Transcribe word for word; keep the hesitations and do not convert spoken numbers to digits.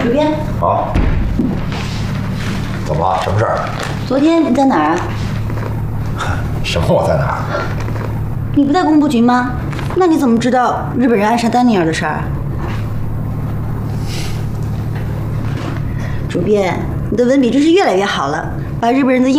主编。 好。怎么了？什么事儿？ 昨天你在哪儿啊？ 什么？我在哪儿？ 你不在工部局吗？那你怎么知道日本人爱上丹尼尔的事儿？主编，你的文笔真是越来越好了，把日本人的英